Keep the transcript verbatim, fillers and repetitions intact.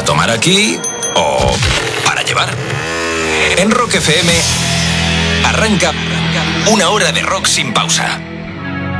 para tomar aquí o para llevar. En Rock F M arranca una hora de rock sin pausa.